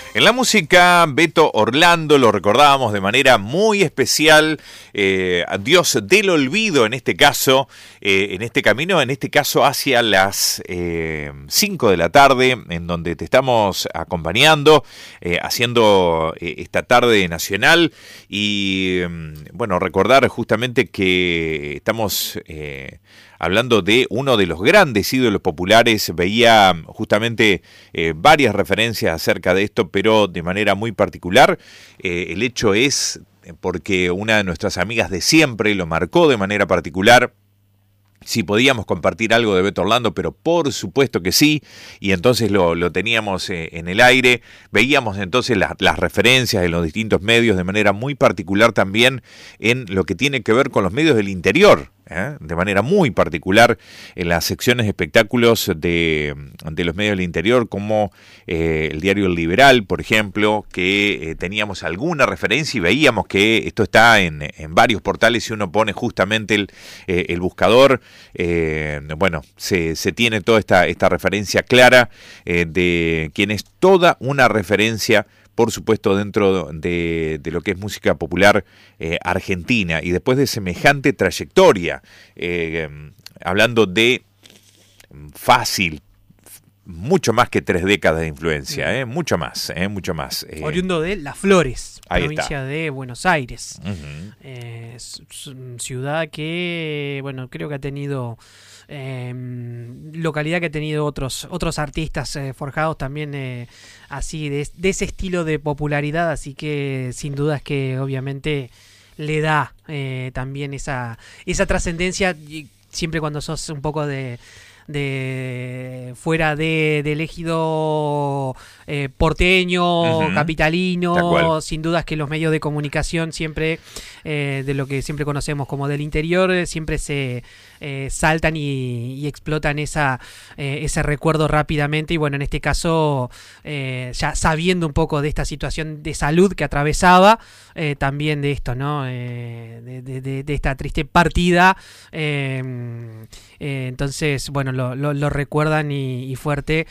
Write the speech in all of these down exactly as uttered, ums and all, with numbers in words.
En la música, Beto Orlando, lo recordábamos de manera muy especial, eh, Dios del olvido en este caso, eh, en este camino, en este caso hacia las eh, cinco de la tarde, en donde te estamos acompañando, eh, haciendo eh, esta tarde nacional y eh, bueno, recordar justamente que estamos eh, hablando de uno de los grandes ídolos populares. Veía justamente eh, varias referencias acerca de esto, pero de manera muy particular. Eh, el hecho es porque una de nuestras amigas de siempre lo marcó de manera particular. Si podíamos compartir algo de Beto Orlando, pero por supuesto que sí, y entonces lo, lo teníamos eh, en el aire. Veíamos entonces la, las referencias en los distintos medios, de manera muy particular también en lo que tiene que ver con los medios del interior, ¿eh? de manera muy particular en las secciones de espectáculos de, de los medios del interior, como eh, el diario El Liberal, por ejemplo, que eh, teníamos alguna referencia y veíamos que esto está en, en varios portales. Si uno pone justamente el, eh, el buscador, Eh, bueno, se, se tiene toda esta, esta referencia clara eh, de quien es toda una referencia, por supuesto, dentro de, de lo que es música popular eh, argentina, y después de semejante trayectoria, eh, hablando de fácil, mucho más que tres décadas de influencia, ¿eh? mucho más, ¿eh? mucho más. Eh. Oriundo de Las Flores, Ahí provincia está. de Buenos Aires. Uh-huh. Eh, ciudad que, bueno, creo que ha tenido, eh, localidad que ha tenido otros otros artistas eh, forjados también eh, así, de, de ese estilo de popularidad, así que sin dudas que obviamente le da eh, también esa, esa trascendencia, siempre cuando sos un poco de... de fuera de, de ejido eh, porteño, uh-huh. capitalino, sin dudas que los medios de comunicación siempre, eh, de lo que siempre conocemos como del interior, siempre se eh, saltan y, y explotan esa eh, ese recuerdo rápidamente. Y bueno, en este caso, eh, ya sabiendo un poco de esta situación de salud que atravesaba, eh, también de esto, ¿no? Eh, de, de, de esta triste partida. Eh, eh, entonces, bueno, lo, lo, lo recuerdan y, y fuerte.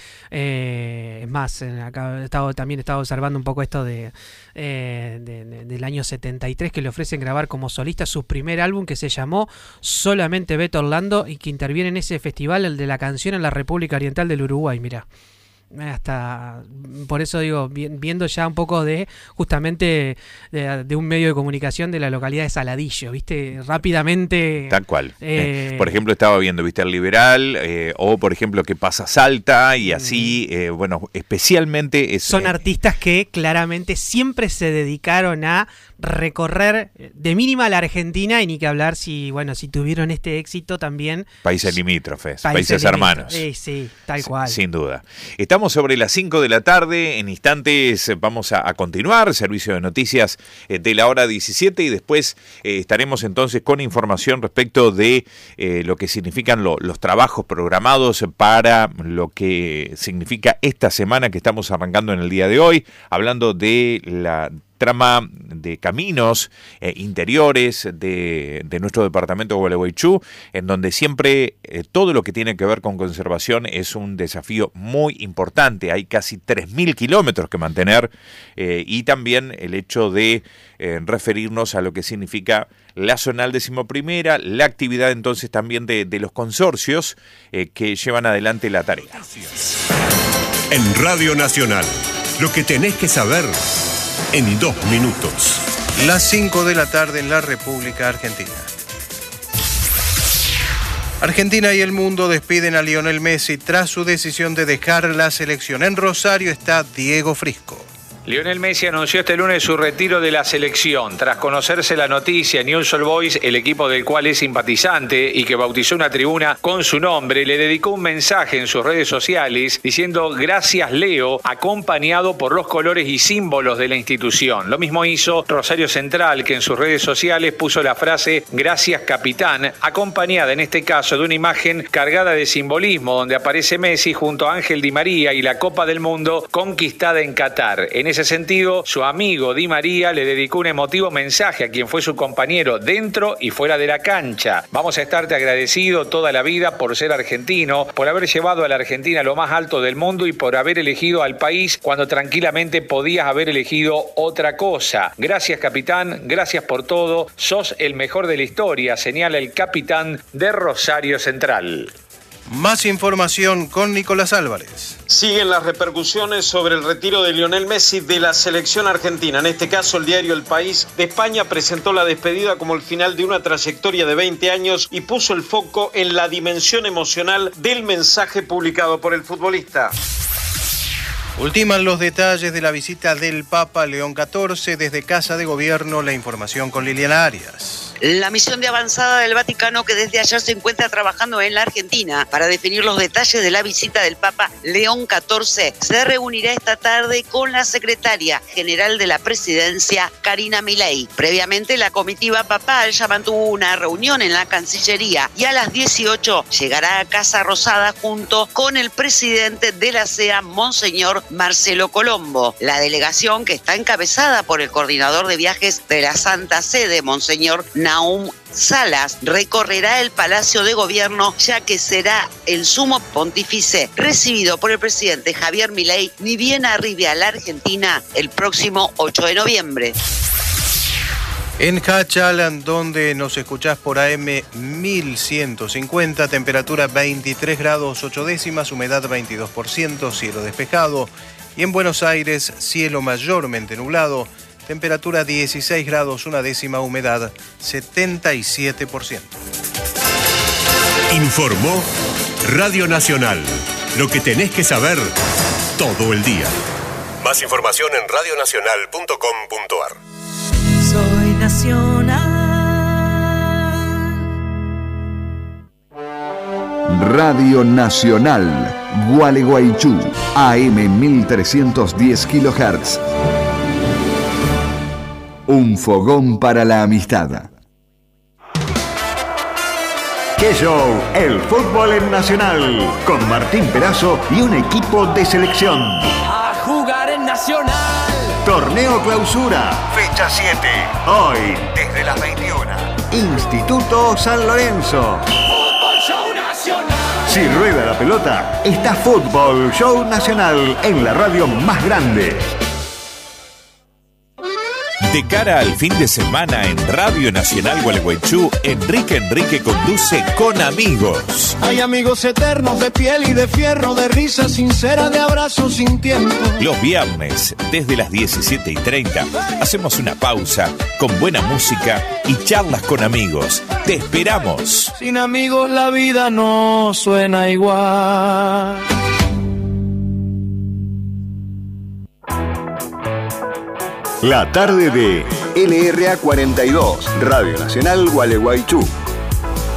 Eh, es más, acá he estado, también he estado observando un poco esto de, eh, de, de del año setenta y tres, que le ofrecen grabar como solista su primer álbum, que se llamó Solamente Beto Orlando, y que interviene en ese festival, el de la canción, en la República Oriental del Uruguay. Mirá, hasta por eso digo, viendo ya un poco de justamente de, de un medio de comunicación de la localidad de Saladillo, viste, rápidamente. Tal cual. Eh, eh, por ejemplo, estaba viendo, viste, El Liberal, eh, o por ejemplo, ¿Qué pasa Salta? Y así, eh, bueno, especialmente es, son eh, artistas que claramente siempre se dedicaron a recorrer de mínima la Argentina, y ni que hablar si, bueno, si tuvieron este éxito también. Países limítrofes, países, países hermanos. Sí, sí, tal cual. Sin duda. Estamos sobre las cinco de la tarde, en instantes vamos a, a continuar, servicio de noticias eh, de la hora diecisiete, y después eh, estaremos entonces con información respecto de eh, lo que significan lo, los trabajos programados para lo que significa esta semana que estamos arrancando en el día de hoy, hablando de la trama de caminos eh, interiores de, de nuestro departamento de Gualeguaychú, en donde siempre eh, todo lo que tiene que ver con conservación es un desafío muy importante. Hay casi tres mil kilómetros que mantener, eh, y también el hecho de eh, referirnos a lo que significa la zonal decimoprimera, la actividad entonces también de, de los consorcios eh, que llevan adelante la tarea. En Radio Nacional, lo que tenés que saber en dos minutos. Las cinco de la tarde en la República Argentina. Argentina y el mundo despiden a Lionel Messi tras su decisión de dejar la selección. En Rosario está Diego Frisco. Lionel Messi anunció este lunes su retiro de la selección. Tras conocerse la noticia, Newell's Old Boys, el equipo del cual es simpatizante y que bautizó una tribuna con su nombre, le dedicó un mensaje en sus redes sociales diciendo "Gracias Leo", acompañado por los colores y símbolos de la institución. Lo mismo hizo Rosario Central, que en sus redes sociales puso la frase "Gracias capitán", acompañada en este caso de una imagen cargada de simbolismo donde aparece Messi junto a Ángel Di María y la Copa del Mundo conquistada en Qatar. En ese ese sentido, su amigo Di María le dedicó un emotivo mensaje a quien fue su compañero dentro y fuera de la cancha. Vamos a estarte agradecido toda la vida por ser argentino, por haber llevado a la Argentina a lo más alto del mundo y por haber elegido al país cuando tranquilamente podías haber elegido otra cosa. Gracias, capitán, gracias por todo, sos el mejor de la historia, señala el capitán de Rosario Central. Más información con Nicolás Álvarez. Siguen las repercusiones sobre el retiro de Lionel Messi de la selección argentina. En este caso, el diario El País de España presentó la despedida como el final de una trayectoria de veinte años y puso el foco en la dimensión emocional del mensaje publicado por el futbolista. Ultiman los detalles de la visita del Papa León catorce. Desde Casa de Gobierno, la información con Liliana Arias. La misión de avanzada del Vaticano, que desde ayer se encuentra trabajando en la Argentina para definir los detalles de la visita del Papa León catorce, se reunirá esta tarde con la secretaria general de la presidencia, Karina Milei. Previamente, la comitiva papal ya mantuvo una reunión en la Cancillería y a las dieciocho llegará a Casa Rosada junto con el presidente de la C E A, Monseñor Marcelo Colombo. La delegación, que está encabezada por el coordinador de viajes de la Santa Sede, Monseñor Nahum Salas, recorrerá el Palacio de Gobierno, ya que será el sumo pontífice recibido por el presidente Javier Milei ni bien arribe a la Argentina el próximo ocho de noviembre. En Hachal, donde nos escuchás por A M mil ciento cincuenta, temperatura veintitrés grados ocho décimas, humedad veintidós por ciento, cielo despejado. Y en Buenos Aires, cielo mayormente nublado, temperatura dieciséis grados una décima, humedad setenta y siete por ciento. Informó Radio Nacional. Lo que tenés que saber todo el día. Más información en radio nacional punto com punto a r. Soy Nacional. Radio Nacional, Gualeguaychú, A M mil trescientos diez kilohertz. Un fogón para la amistad. ¡Qué show! El fútbol en Nacional, con Martín Perazo y un equipo de selección. A jugar en Nacional. Torneo Clausura, fecha siete. Hoy, desde las veintiuna. Instituto San Lorenzo. Fútbol Show Nacional. Si rueda la pelota, está Fútbol Show Nacional en la radio más grande. De cara al fin de semana en Radio Nacional Gualeguaychú, Enrique Enrique conduce Con Amigos. Hay amigos eternos de piel y de fierro, de risa sincera, de abrazos sin tiempo. Los viernes, desde las diecisiete y treinta, hacemos una pausa con buena música y charlas con amigos. ¡Te esperamos! Sin amigos la vida no suena igual. La tarde de L R A cuarenta y dos, Radio Nacional Gualeguaychú.